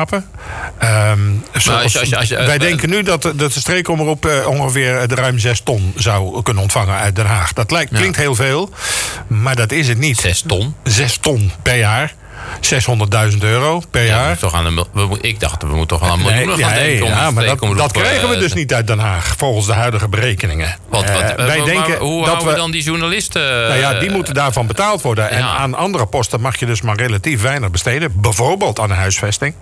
schrapen. Wij denken nu dat de streekomroep ongeveer de ruim 6 ton zou kunnen ontvangen uit Den Haag. Dat klinkt heel veel, maar dat is het niet. 6 ton? 6 ton per jaar. €600.000 per jaar. Ik dacht, we moeten toch wel een miljoen gaan denken. Ja, maar dat krijgen we dus niet uit Den Haag, volgens de huidige berekeningen. Hoe houden we dan die journalisten? Nou ja, die moeten daarvan betaald worden. En aan andere posten mag je dus maar relatief weinig besteden. Bijvoorbeeld aan de huisvesting.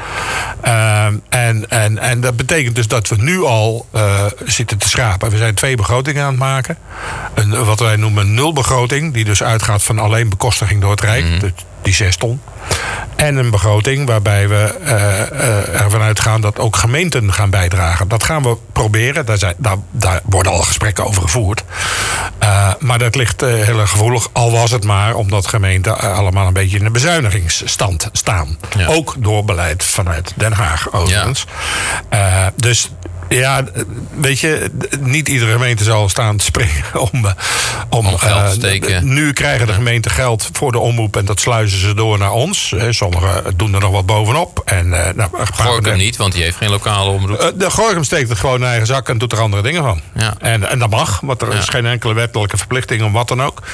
En dat betekent dus dat we nu al zitten te schrapen. We zijn 2 begrotingen aan het maken. Wat wij noemen een nulbegroting. Die dus uitgaat van alleen bekostiging door het Rijk. Die 6 ton. En een begroting waarbij we ervan uitgaan dat ook gemeenten gaan bijdragen. Dat gaan we proberen. Daar worden al gesprekken over gevoerd. Maar dat ligt heel erg gevoelig. Al was het maar omdat gemeenten allemaal een beetje in de bezuinigingsstand staan. Ja. Ook door beleid vanuit Den Haag overigens. Ja. Dus ja, weet je, niet iedere gemeente zal staan te springen om geld te steken. Nu krijgen de gemeenten geld voor de omroep en dat sluizen ze door naar ons. Sommigen doen er nog wat bovenop. Gorinchem niet, want die heeft geen lokale omroep. De Gorinchem steekt het gewoon in eigen zak en doet er andere dingen van. Ja. En dat mag, want er is geen enkele wettelijke verplichting om wat dan ook.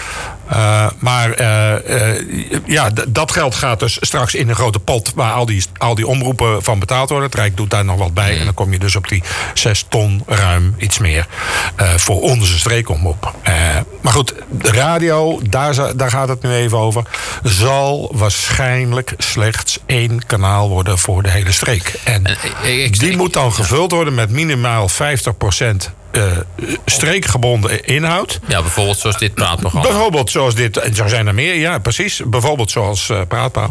Dat geld gaat dus straks in een grote pot waar al die omroepen van betaald worden. Het Rijk doet daar nog wat bij en dan kom je dus op die 6 ton, ruim iets meer, voor onze streekomroep. Maar goed, de radio, daar gaat het nu even over, zal waarschijnlijk slechts 1 kanaal worden voor de hele streek. En die moet dan gevuld worden met minimaal 50% streekgebonden inhoud. Ja, bijvoorbeeld zoals dit praatprogramma. Bijvoorbeeld zoals dit, en zo zijn er meer, ja, precies. Bijvoorbeeld zoals Praatpaal.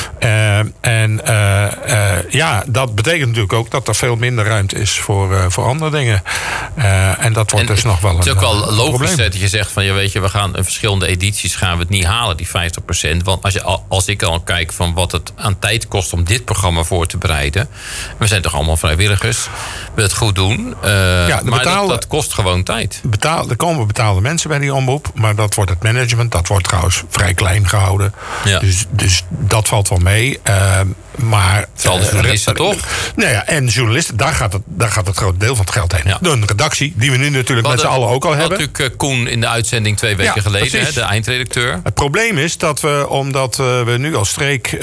Dat betekent natuurlijk ook dat er veel minder ruimte is voor andere dingen. En dat wordt dus nog wel een probleem. Het is ook wel logisch dat je zegt van, we gaan in verschillende edities gaan we het niet halen, die 50%. Want als ik al kijk van wat het aan tijd kost om dit programma voor te bereiden. We zijn toch allemaal vrijwilligers. We het goed doen. Maar dat kost gewoon tijd. Er komen betaalde mensen bij die omroep. Maar dat wordt het management. Dat wordt trouwens vrij klein gehouden. Ja. Dus dat valt wel mee. Maar vooral de journalisten toch? Nou ja, en journalisten, daar gaat het grote deel van het geld heen. Ja. Een redactie, die we nu natuurlijk met z'n allen ook al hebben. Natuurlijk Koen in de uitzending 2 weken geleden, de eindredacteur. Het probleem is dat we, omdat we nu als streek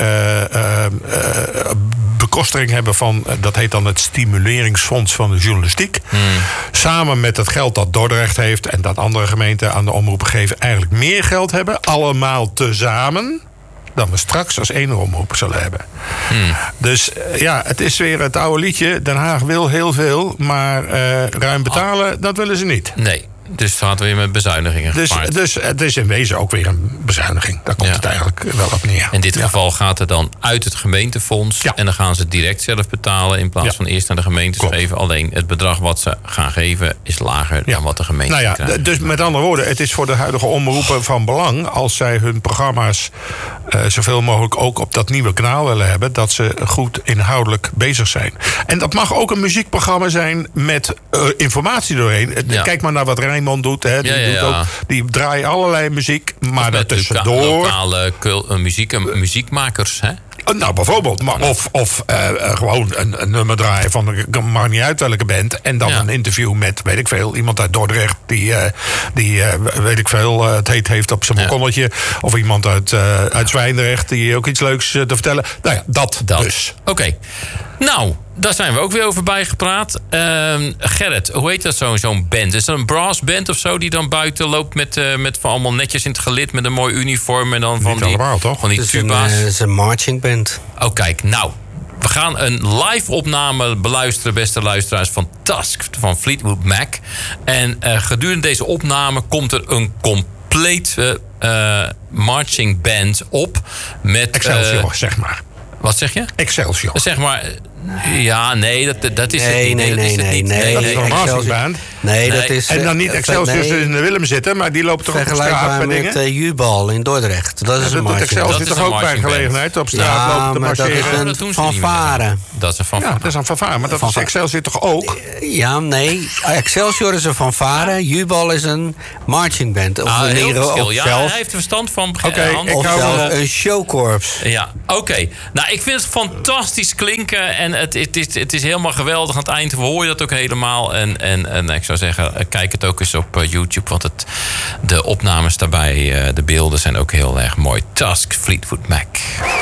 bekostiging hebben van, dat heet dan het Stimuleringsfonds van de Journalistiek. Samen met het geld dat Dordrecht heeft en dat andere gemeenten aan de omroepen geven, eigenlijk meer geld hebben, allemaal tezamen, dan we straks als 1 omroep zullen hebben. Dus het is weer het oude liedje. Den Haag wil heel veel, maar ruim betalen, dat willen ze niet. Nee. Dus het gaat weer met bezuinigingen gepaard. Dus het is in wezen ook weer een bezuiniging. Daar komt het eigenlijk wel op neer. In dit geval gaat het dan uit het gemeentefonds. Ja. En dan gaan ze direct zelf betalen in plaats van eerst naar de gemeentes geven. Alleen het bedrag wat ze gaan geven is lager dan wat de gemeente krijgt. Dus met andere woorden, het is voor de huidige omroepen van belang, als zij hun programma's zoveel mogelijk ook op dat nieuwe kanaal willen hebben, dat ze goed inhoudelijk bezig zijn. En dat mag ook een muziekprogramma zijn met informatie doorheen. Ja. Kijk maar naar wat Rijnmond doet. Die draaien allerlei muziek, maar daartussendoor lokale muziekmakers, hè? Nou, bijvoorbeeld. Of gewoon een nummer draaien van, maakt niet uit welke band. En dan een interview met, weet ik veel, iemand uit Dordrecht die weet ik veel, het heeft op zijn balkonnetje. Of iemand uit Zwijndrecht die ook iets leuks te vertellen. Nou ja, dat. Dus. Oké. Nou, daar zijn we ook weer over bijgepraat. Gerrit, hoe heet dat zo'n band? Is dat een brassband of zo die dan buiten loopt met van allemaal netjes in het gelid met een mooi uniform en dan van niet allemaal, toch? Van die tuba's? Het is een marching band. Oh, kijk, nou. We gaan een live opname beluisteren, beste luisteraars, van Tusk van Fleetwood Mac. En gedurende deze opname komt er een complete marching band op. Met Excelsior, zeg maar. Wat zeg je? Excelsior. Zeg maar, Ja, nee, dat is het niet. Nee. Dat is een marching band. Nee, dat is... En dan niet Excelsior in de Willem zitten, maar die lopen toch op straat vergelijkbaar met dingen? met Jubal in Dordrecht. Dat is een marching. Excelsior toch ook bij gelegenheid op straat lopen te marcheren? Dat is een fanfare. Dat is een fanfare. Ja, dat is een fanfare, maar dat is Excelsior toch ook? Ja, nee. Excelsior is een fanfare. Jubal is een marching band. Of Heel verschil. Ja, zelfs, hij heeft er verstand van. of zelfs een showkorps. Ja, oké. Nou, ik vind het fantastisch klinken. En het is helemaal geweldig. Aan het eind hoor je dat ook helemaal. En ik zou zeggen, kijk het ook eens op YouTube. Want de opnames daarbij, de beelden zijn ook heel erg mooi. Tusk, Fleetwood Mac.